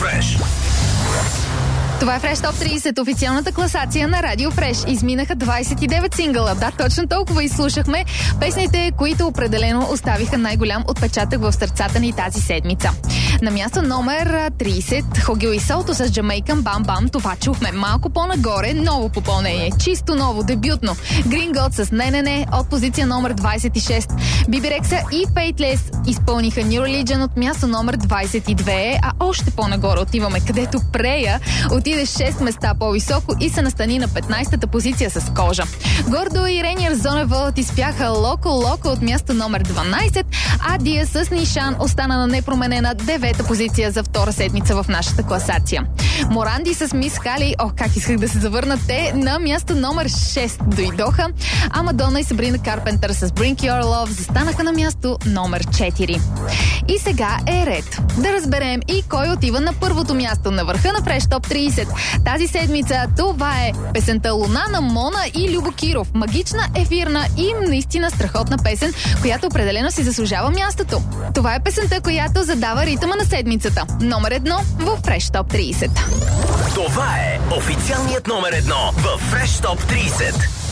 Фреш. Това е Fresh Top 30, официалната класация на Радио Фреш. Изминаха 29 сингъла. Да, точно толкова изслушахме песните, които определено оставиха най-голям отпечатък в сърцата ни тази седмица. На място номер 30, Хогил и Солто с Jamaican Bam Bam. Това чухме. Малко по-нагоре, ново попълнение. Чисто ново, дебютно. Green Gold с Не от позиция номер 26. Биби Рекса и Faithless изпълниха New Religion от място номер 22, а още по-нагоре отиваме, където Прея отиде 6 места по-високо и се настани на 15-та позиция с Кожа. Гордо и Рейниер Зоневълът изпяха Локо от място номер 12, а Дия с Нишан остана на непроменена 9-та позиция за втора седмица в нашата класация. Моранди с Мис Хали, как исках да се завърнат те, на място номер 6 дойдоха, а Мадона и Сабрина Карпентър с Bring Your Love застанаха на място номер 4. И сега е ред да разберем и кой отива на първото място на върха на Fresh Top 30. Тази седмица това е песента Луна на Мона и Любо Киров. Магична, ефирна и наистина страхотна песен, която определено си заслужава мястото. Това е песента, която задава ритъма на седмицата. Номер 1 в Fresh Top 30. Това е официалният номер 1 в Fresh Top 30.